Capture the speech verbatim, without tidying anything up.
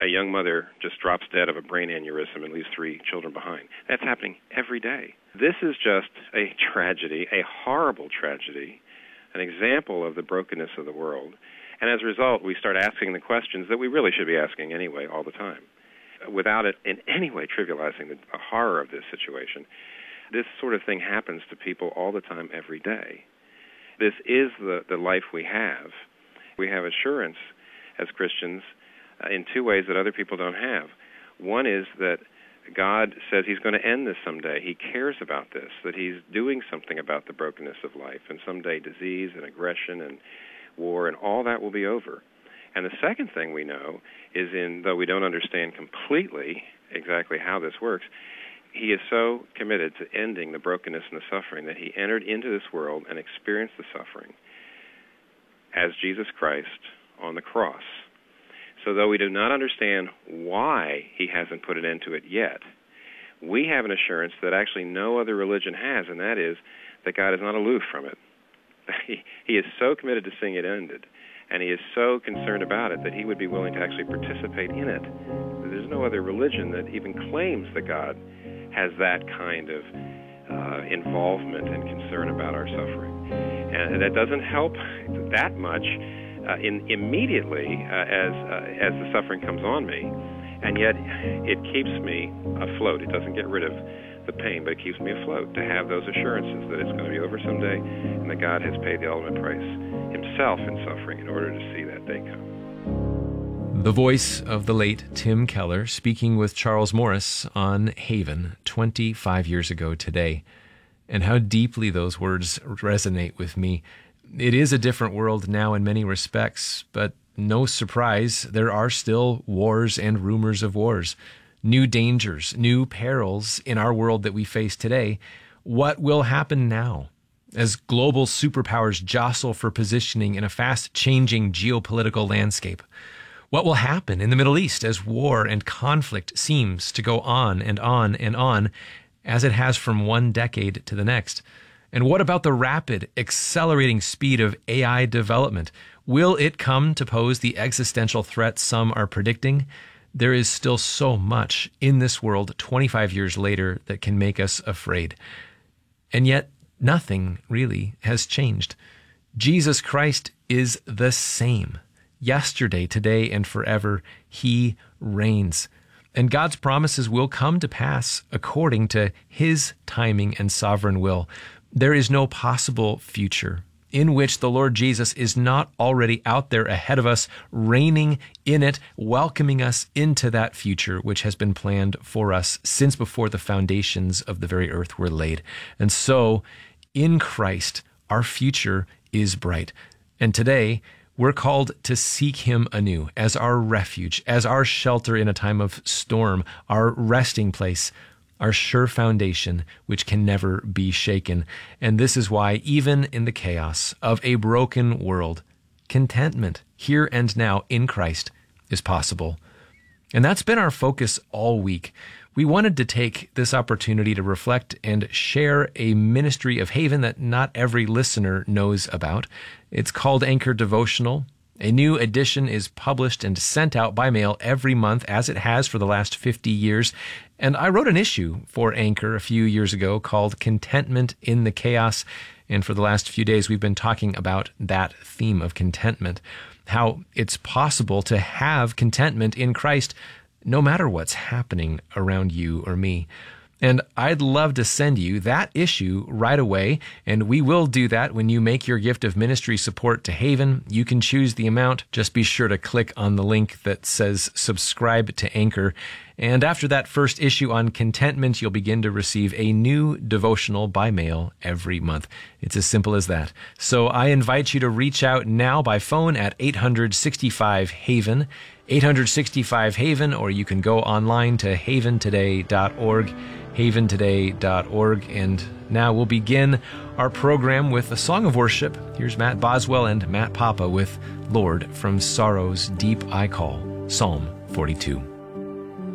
a young mother just drops dead of a brain aneurysm and leaves three children behind. That's happening every day. This is just a tragedy, a horrible tragedy, an example of the brokenness of the world. And as a result, we start asking the questions that we really should be asking anyway all the time, without it in any way trivializing the horror of this situation. This sort of thing happens to people all the time, every day. This is the, the life we have. We have assurance as Christians uh, in two ways that other people don't have. One is that God says he's going to end this someday. He cares about this, that he's doing something about the brokenness of life, and someday disease and aggression and war and all that will be over. And the second thing we know is, in though we don't understand completely exactly how this works, he is so committed to ending the brokenness and the suffering that he entered into this world and experienced the suffering as Jesus Christ on the cross. So though we do not understand why he hasn't put an end to it yet, we have an assurance that actually no other religion has, and that is that God is not aloof from it. He, he is so committed to seeing it ended, and he is so concerned about it that he would be willing to actually participate in it. There's no other religion that even claims that God has that kind of uh, involvement and concern about our suffering. And that doesn't help that much uh, in, immediately uh, as uh, as the suffering comes on me, and yet it keeps me afloat. It doesn't get rid of the pain, but it keeps me afloat to have those assurances that it's going to be over someday and that God has paid the ultimate price himself in suffering in order to see that day come. The voice of the late Tim Keller speaking with Charles Morris on Haven twenty-five years ago today. And how deeply those words resonate with me. It is a different world now in many respects, but no surprise, there are still wars and rumors of wars, new dangers, new perils in our world that we face today. What will happen now as global superpowers jostle for positioning in a fast-changing geopolitical landscape? What will happen in the Middle East as war and conflict seems to go on and on and on, as it has from one decade to the next? And what about the rapid, accelerating speed of A I development? Will it come to pose the existential threat some are predicting? There is still so much in this world twenty-five years later that can make us afraid. And yet, nothing really has changed. Jesus Christ is the same. Yesterday, today, and forever, he reigns. And God's promises will come to pass according to his timing and sovereign will. There is no possible future in which the Lord Jesus is not already out there ahead of us, reigning in it, welcoming us into that future which has been planned for us since before the foundations of the very earth were laid. And so, in Christ, our future is bright. And today, we're called to seek him anew as our refuge, as our shelter in a time of storm, our resting place, our sure foundation, which can never be shaken. And this is why, even in the chaos of a broken world, contentment here and now in Christ is possible. And that's been our focus all week. We wanted to take this opportunity to reflect and share a ministry of Haven that not every listener knows about. It's called Anchor Devotional. A new edition is published and sent out by mail every month, as it has for the last fifty years. And I wrote an issue for Anchor a few years ago called Contentment in the Chaos. And for the last few days, we've been talking about that theme of contentment, how it's possible to have contentment in Christ no matter what's happening around you or me. And I'd love to send you that issue right away, and we will do that when you make your gift of ministry support to Haven. You can choose the amount. Just be sure to click on the link that says subscribe to Anchor. And after that first issue on contentment, you'll begin to receive a new devotional by mail every month. It's as simple as that. So I invite you to reach out now by phone at eight hundred sixty-five Haven, eight hundred sixty-five Haven, or you can go online to haven today dot org, haven today dot org. And now we'll begin our program with a song of worship. Here's Matt Boswell and Matt Papa with Lord, from Sorrow's Deep I Call, Psalm forty-two.